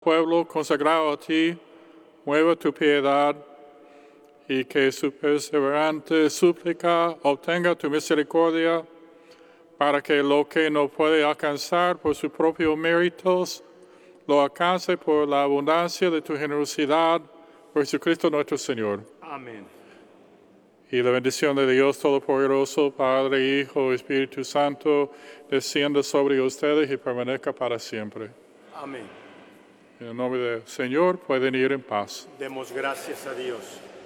pueblo consagrado a ti mueva tu piedad y que su perseverante súplica obtenga tu misericordia para que lo que no puede alcanzar por sus propios méritos lo alcance por la abundancia de tu generosidad por Jesucristo nuestro Señor. Amén. Y la bendición de Dios Todopoderoso, Padre, Hijo, Espíritu Santo, descienda sobre ustedes y permanezca para siempre. Amén. En el nombre del Señor pueden ir en paz. Demos gracias a Dios.